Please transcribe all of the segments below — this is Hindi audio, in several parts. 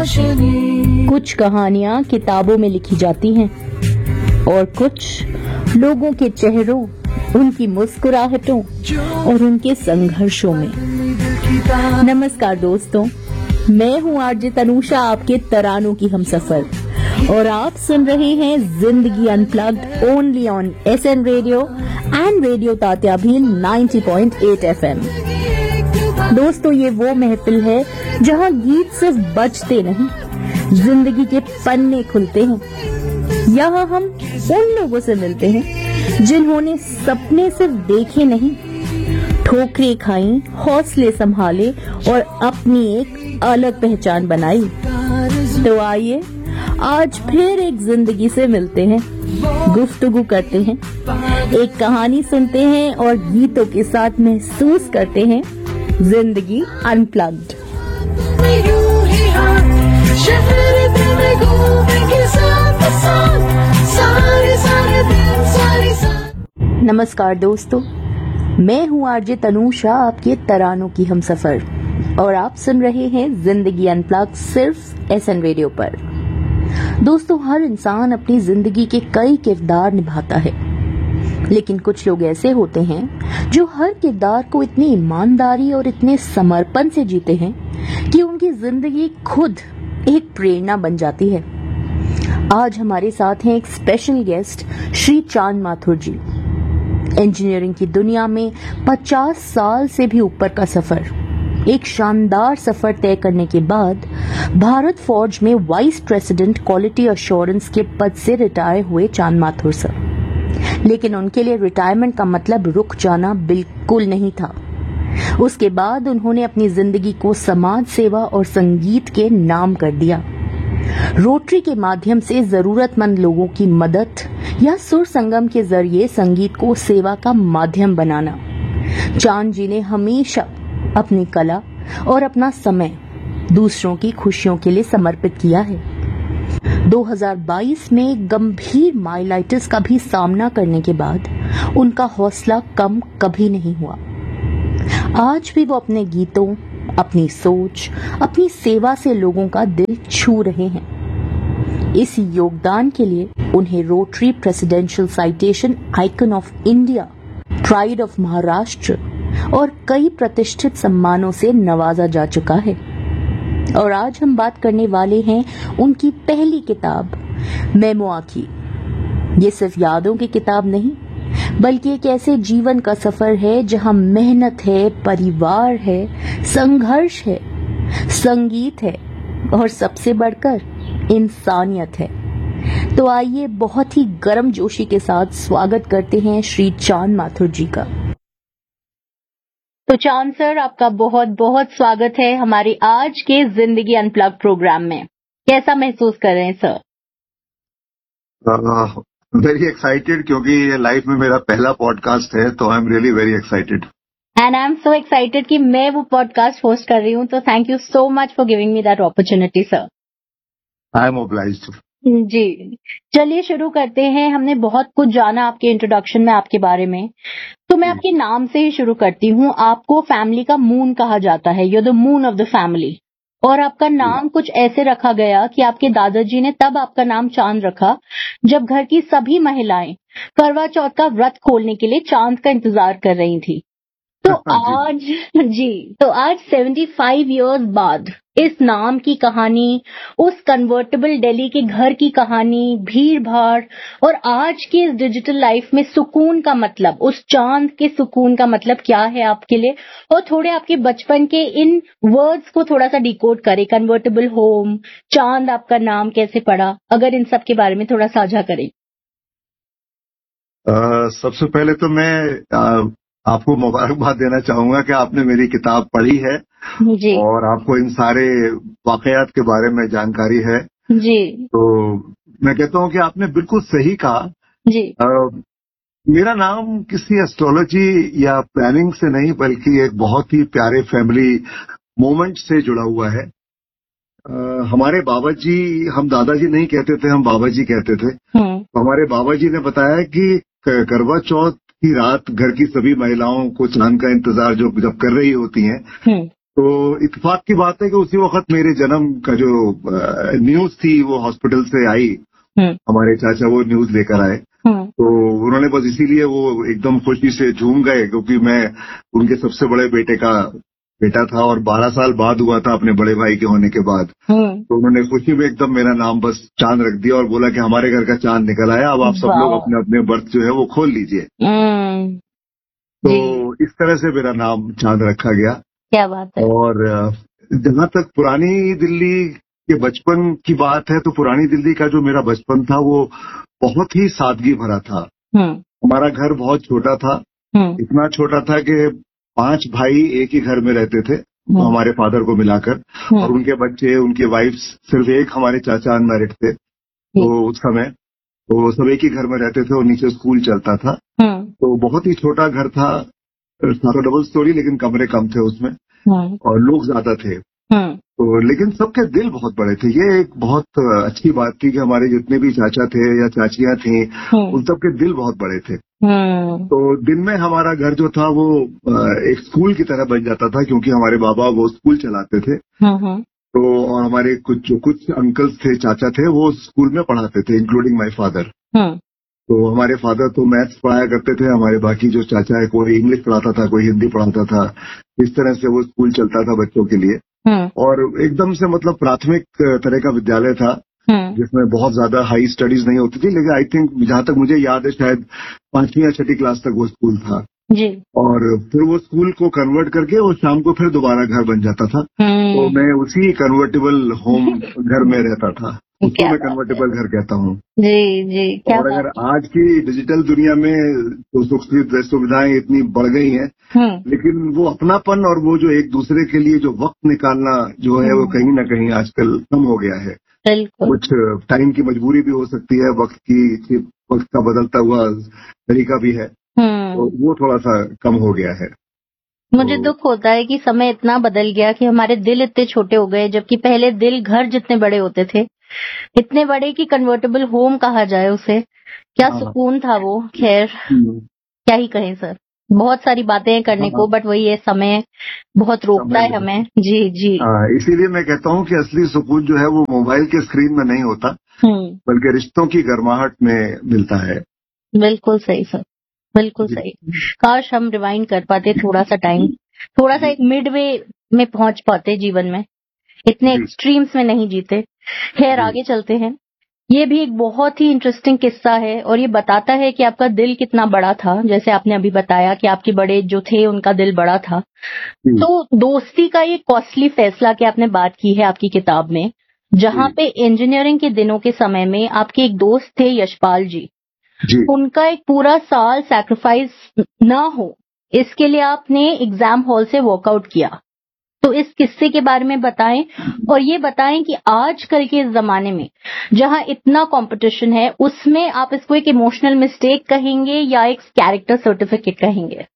कुछ कहानियां किताबों में लिखी जाती हैं और कुछ लोगों के चेहरों, उनकी मुस्कुराहटों और उनके संघर्षों में। नमस्कार दोस्तों, मैं हूँ आरजे तनुषा, आपके तरानों की हमसफर, और आप सुन रहे हैं जिंदगी unplugged only on SN radio and radio Tatya Bhil 90.8 FM. दोस्तों, ये वो महफिल है जहाँ गीत सिर्फ बजते नहीं, जिंदगी के पन्ने खुलते हैं। यहाँ हम उन लोगों से मिलते हैं जिन्होंने सपने सिर्फ देखे नहीं, ठोकरें खाई, हौसले संभाले और अपनी एक अलग पहचान बनाई। तो आइए आज फिर एक जिंदगी से मिलते हैं, गुफ्तगू करते हैं, एक कहानी सुनते हैं और गीतों के साथ महसूस करते हैं जिंदगी अनप्लग्ड। नमस्कार दोस्तों, मैं हूँ आरजे तनुषा, आपके तरानों की हमसफर, और आप सुन रहे हैं जिंदगी अनप्लग्ड सिर्फ एसएन रेडियो पर। दोस्तों, हर इंसान अपनी जिंदगी के कई किरदार निभाता है, लेकिन कुछ लोग ऐसे होते हैं जो हर किरदार को इतनी ईमानदारी और इतने समर्पण से जीते हैं कि उनकी जिंदगी खुद एक प्रेरणा बन जाती है। आज हमारे साथ हैं एक स्पेशल गेस्ट, श्री चांद माथुर जी। इंजीनियरिंग की दुनिया में 50 साल से भी ऊपर का सफर, एक शानदार सफर तय करने के बाद भारत फौज में वाइस प्रेसिडेंट क्वालिटी अश्योरेंस के पद से रिटायर हुए चांद माथुर सर। लेकिन उनके लिए रिटायरमेंट का मतलब रुक जाना बिल्कुल नहीं था। उसके बाद उन्होंने अपनी जिंदगी को समाज सेवा और संगीत के नाम कर दिया। रोटरी के माध्यम से जरूरतमंद लोगों की मदद या सुर संगम के जरिए संगीत को सेवा का माध्यम बनाना। चांद जी ने हमेशा अपनी कला और अपना समय दूसरों की खुशियों के लिए समर्पित किया है। 2022 में गंभीर माइलाइटिस का भी सामना करने के बाद उनका हौसला कम कभी नहीं हुआ। आज भी वो अपने गीतों, अपनी सोच, अपनी सेवा से लोगों का दिल छू रहे हैं। इस योगदान के लिए उन्हें rotary presidential citation icon of India, pride of Maharashtra और कई प्रतिष्ठित सम्मानों से नवाजा जा चुका है। और आज हम बात करने वाले हैं उनकी पहली किताब मेमोआ की। ये सिर्फ यादों की किताब नहीं, बल्कि एक ऐसे जीवन का सफर है जहां मेहनत है, परिवार है, संघर्ष है, संगीत है और सबसे बढ़कर इंसानियत है। तो आइए बहुत ही गर्मजोशी के साथ स्वागत करते हैं श्री चांद माथुर जी का। तो चांद सर, आपका बहुत बहुत स्वागत है हमारे आज के जिंदगी अनप्लग्ड प्रोग्राम में। कैसा महसूस कर रहे हैं सर? वेरी एक्साइटेड, क्योंकि ये लाइफ में मेरा पहला पॉडकास्ट है, तो I am really very excited. And I am so excited कि मैं वो पॉडकास्ट होस्ट कर रही हूँ, तो thank you so much for giving me that opportunity sir. I am obliged. जी, चलिए शुरू करते हैं। हमने बहुत कुछ जाना आपके इंट्रोडक्शन में आपके बारे में, तो मैं आपके नाम से ही शुरू करती हूँ। आपको फैमिली का मून कहा जाता है, you are the moon of the family, और आपका नाम कुछ ऐसे रखा गया कि आपके दादाजी ने तब आपका नाम चांद रखा जब घर की सभी महिलाएं करवा चौथ का व्रत खोलने के लिए चांद का इंतजार कर रही थी। तो आज 75 इयर्स बाद इस नाम की कहानी, उस कन्वर्टेबल दिल्ली के घर की कहानी, भीड़ भाड़ और आज की इस डिजिटल लाइफ में सुकून का मतलब, उस चांद के सुकून का मतलब क्या है आपके लिए, और थोड़े आपके बचपन के इन वर्ड्स को थोड़ा सा डिकोड करें। कन्वर्टेबल होम, चांद आपका नाम कैसे पड़ा, अगर इन सब के बारे में थोड़ा साझा करें। सबसे पहले तो मैं आपको मुबारकबाद देना चाहूंगा कि आपने मेरी किताब पढ़ी है जी, और आपको इन सारे वाकयात के बारे में जानकारी है जी। तो मैं कहता हूं कि आपने बिल्कुल सही कहा जी। मेरा नाम किसी एस्ट्रोलॉजी या प्लानिंग से नहीं, बल्कि एक बहुत ही प्यारे फैमिली मोमेंट से जुड़ा हुआ है। हमारे बाबा जी, हम दादाजी नहीं कहते थे, हम बाबा जी कहते थे। तो हमारे बाबा जी ने बताया कि करवा चौथ की रात घर की सभी महिलाओं को चांद का इंतजार जब कर रही होती हैं, तो इत्तेफाक की बात है कि उसी वक्त मेरे जन्म का जो न्यूज थी वो हॉस्पिटल से आई। हमारे चाचा वो न्यूज लेकर आए, तो उन्होंने बस इसीलिए वो एकदम खुशी से झूम गए, क्योंकि मैं उनके सबसे बड़े बेटे का बेटा था और 12 साल बाद हुआ था अपने बड़े भाई के होने के बाद। तो उन्होंने खुशी में एकदम मेरा नाम बस चांद रख दिया और बोला कि हमारे घर का चांद निकल आया, अब आप सब लोग अपने अपने बर्थ जो है वो खोल लीजिए। तो इस तरह से मेरा नाम चांद रखा गया। क्या बात है। और जहां तक पुरानी दिल्ली के बचपन की बात है, तो पुरानी दिल्ली का जो मेरा बचपन था वो बहुत ही सादगी भरा था। हमारा घर बहुत छोटा था, इतना छोटा था कि 5 भाई एक ही घर में रहते थे, हमारे फादर को मिलाकर, और उनके बच्चे, उनके वाइफ्स, सिर्फ एक हमारे चाचा अनमैरिड थे। तो उस समय तो सब एक ही घर में रहते थे और नीचे स्कूल चलता था। तो बहुत ही छोटा घर था, सारा डबल स्टोरी, लेकिन कमरे कम थे उसमें और लोग ज्यादा थे। तो लेकिन सबके दिल बहुत बड़े थे। ये एक बहुत अच्छी बात थी कि हमारे जितने भी चाचा थे या चाचियां थी, उन सबके दिल बहुत बड़े थे। तो दिन में हमारा घर जो था वो एक स्कूल की तरह बन जाता था, क्योंकि हमारे बाबा वो स्कूल चलाते थे। तो और हमारे कुछ अंकल्स थे, चाचा थे, वो स्कूल में पढ़ाते थे, इंक्लूडिंग माय फादर। तो हमारे फादर तो मैथ्स पढ़ाया करते थे, हमारे बाकी जो चाचा है कोई इंग्लिश पढ़ाता था, कोई हिंदी पढ़ाता था। इस तरह से वो स्कूल चलता था बच्चों के लिए। और एकदम से मतलब प्राथमिक तरह का विद्यालय था, जिसमें बहुत ज्यादा हाई स्टडीज नहीं होती थी, लेकिन आई थिंक जहां तक मुझे याद है शायद 5वीं या 6ठी क्लास तक वो स्कूल था जी। और फिर वो स्कूल को कन्वर्ट करके वो शाम को फिर दोबारा घर बन जाता था। तो मैं उसी कन्वर्टेबल होम घर में रहता था, उसको मैं कन्वर्टेबल घर कहता हूँ। जी जी। क्या और अगर आज की डिजिटल दुनिया में तो सुख सुविधाएं इतनी बढ़ गई हैं, लेकिन वो अपनापन और वो जो एक दूसरे के लिए जो वक्त निकालना जो है वो कहीं ना कहीं आजकल कम हो गया है। कुछ टाइम की मजबूरी भी हो सकती है, वक्त का बदलता हुआ तरीका भी है, तो वो थोड़ा सा कम हो गया है। मुझे दुख होता है कि समय इतना बदल गया कि हमारे दिल इतने छोटे हो गए, जबकि पहले दिल घर जितने बड़े होते थे, इतने बड़े कि कन्वर्टेबल होम कहा जाए उसे। क्या सुकून था वो। खैर क्या ही कहें सर, बहुत सारी बातें करने को, बट वही है, समय बहुत रोकता है हमें। जी जी। इसीलिए मैं कहता हूँ कि असली सुकून जो है वो मोबाइल के स्क्रीन में नहीं होता, बल्कि रिश्तों की गर्माहट में मिलता है। बिल्कुल सही सर, बिल्कुल सही। काश हम रिवाइंड कर पाते थोड़ा सा टाइम, थोड़ा सा एक मिडवे में पहुंच पाते जीवन में, इतने एक्सट्रीम्स में नहीं जीते। खैर आगे चलते हैं। ये भी एक बहुत ही इंटरेस्टिंग किस्सा है और ये बताता है कि आपका दिल कितना बड़ा था। जैसे आपने अभी बताया कि आपके बड़े जो थे उनका दिल बड़ा था। तो दोस्ती का ये कॉस्टली फैसला की आपने बात की है आपकी किताब में, जहाँ पे इंजीनियरिंग के दिनों के समय में आपके एक दोस्त थे यशपाल जी, उनका एक पूरा साल सैक्रिफाइस ना हो इसके लिए आपने एग्जाम हॉल से वॉकआउट किया। तो इस किस्से के बारे में बताएं और ये बताएं कि आजकल के इस जमाने में जहां इतना कंपटीशन है, उसमें आप इसको एक इमोशनल मिस्टेक कहेंगे या एक कैरेक्टर सर्टिफिकेट कहेंगे?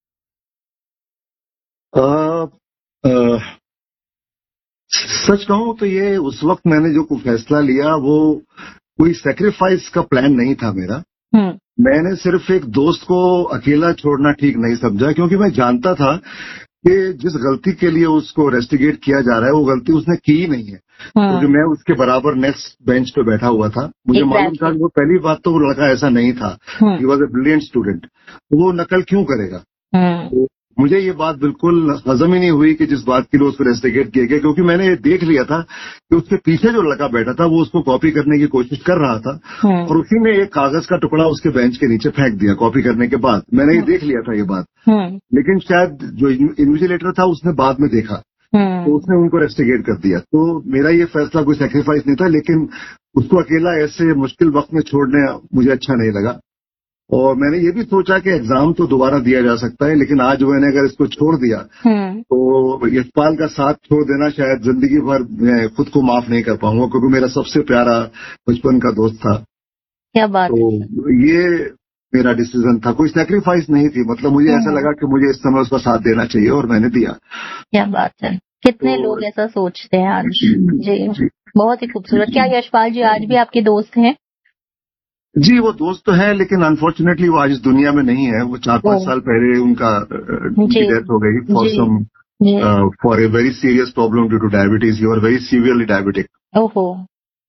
सच कहूं तो ये उस वक्त मैंने जो फैसला लिया वो कोई सैक्रिफाइस का प्लान नहीं था मेरा। मैंने सिर्फ एक दोस्त को अकेला छोड़ना ठीक नहीं समझा, क्योंकि मैं जानता था कि जिस गलती के लिए उसको रेस्टिगेट किया जा रहा है वो गलती उसने की ही नहीं है, क्योंकि मैं उसके बराबर नेक्स्ट बेंच पे बैठा हुआ था। मुझे मालूम था कि वो पहली बात तो वो लड़का ऐसा नहीं था, he was a brilliant student, तो वो नकल क्यों करेगा। तो मुझे ये बात बिल्कुल हजम ही नहीं हुई कि जिस बात के लिए उसको रेस्टिगेट किया गया, क्योंकि मैंने ये देख लिया था कि उसके पीछे जो लड़का बैठा था वो उसको कॉपी करने की कोशिश कर रहा था और उसी ने एक कागज का टुकड़ा उसके बेंच के नीचे फेंक दिया कॉपी करने के बाद। मैंने ये देख लिया था ये बात, लेकिन शायद जो इन्विजिलेटर था उसने बाद में देखा तो उसने उनको रेस्टिगेट कर दिया। तो मेरा ये फैसला कोई सैक्रिफाइस नहीं था, लेकिन उसको अकेला ऐसे मुश्किल वक्त में छोड़ने मुझे अच्छा नहीं लगा। और मैंने ये भी सोचा कि एग्जाम तो दोबारा दिया जा सकता है, लेकिन आज मैंने अगर इसको छोड़ दिया तो यशपाल का साथ छोड़ देना शायद जिंदगी भर मैं खुद को माफ नहीं कर पाऊंगा, क्योंकि मेरा सबसे प्यारा बचपन का दोस्त था। क्या बात। तो ये मेरा डिसीजन था, कोई सैक्रिफाइस नहीं थी। मतलब मुझे ऐसा लगा कि मुझे इस समय उसका साथ देना चाहिए और मैंने दिया। क्या बात है। कितने लोग ऐसा सोचते हैं आज। जी बहुत ही खूबसूरत। क्या यशपाल जी आज भी आपके दोस्त हैं? जी वो दोस्त तो है, लेकिन अनफॉर्चुनेटली वो आज इस दुनिया में नहीं है। वो 4-5 साल पहले उनकी डेथ हो गई for some for a very serious problem due to diabetes. You are very severely diabetic. Oh,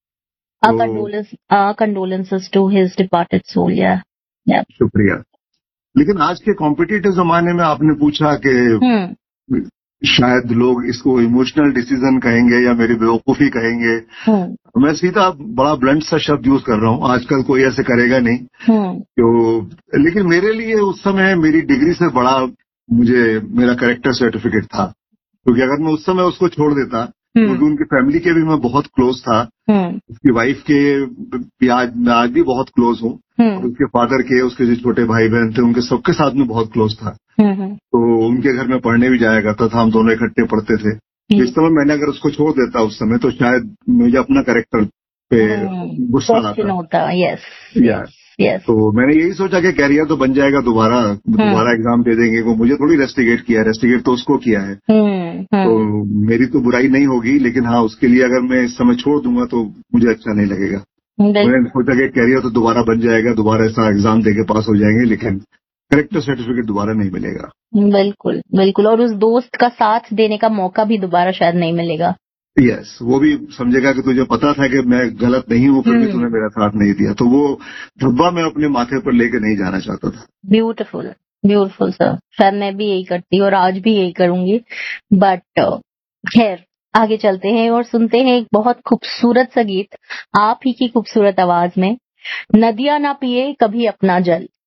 our condolences to his departed soul. Yeah. शुक्रिया. लेकिन आज के कॉम्पिटिटिव जमाने में आपने पूछा कि शायद लोग इसको इमोशनल डिसीजन कहेंगे या मेरी बेवकूफी कहेंगे. मैं सीधा बड़ा ब्लंट सा शब्द यूज कर रहा हूँ. आजकल कोई ऐसे करेगा नहीं. तो लेकिन मेरे लिए उस समय मेरी डिग्री से बड़ा मुझे मेरा कैरेक्टर सर्टिफिकेट था. क्योंकि अगर मैं उस समय उसको छोड़ देता, क्योंकि उनकी फैमिली के भी मैं बहुत क्लोज था. उसकी वाइफ के आज भी बहुत क्लोज हूँ. उसके फादर के, उसके जो छोटे भाई बहन थे, उनके सबके साथ में बहुत क्लोज था. तो उनके घर में पढ़ने भी जाया करता था. हम दोनों इकट्ठे पढ़ते थे. इस समय मैंने अगर उसको छोड़ देता उस समय, तो शायद मुझे अपना कैरेक्टर पे गुस्सा आता. यस. तो मैंने यही सोचा कि कैरियर तो बन जाएगा, दोबारा एग्जाम दे देंगे. वो मुझे थोड़ी रेस्टिगेट किया है, रेस्टिगेट तो उसको किया है. तो मेरी तो बुराई नहीं होगी, लेकिन हाँ, उसके लिए अगर मैं इस समय छोड़ दूंगा तो मुझे अच्छा नहीं लगेगा. मैंने सोचा कि कैरियर तो दोबारा बन जाएगा, दोबारा ऐसा एग्जाम देके पास हो जाएंगे, लेकिन कैरेक्टर सर्टिफिकेट दोबारा नहीं मिलेगा. बिल्कुल बिल्कुल. और उस दोस्त का साथ देने का मौका भी दोबारा शायद नहीं मिलेगा. यस, वो भी समझेगा कि तुझे पता था कि मैं गलत नहीं हूँ, फिर भी तूने मेरा साथ नहीं दिया. तो वो धब्बा मैं अपने माथे पर लेके नहीं जाना चाहता था. Beautiful beautiful sir. शायद मैं भी यही करती और आज भी यही करूंगी. बट खैर, आगे चलते हैं और सुनते हैं एक बहुत खूबसूरत सा गीत आप ही की खूबसूरत आवाज में. नदियां ना पिए कभी अपना जल.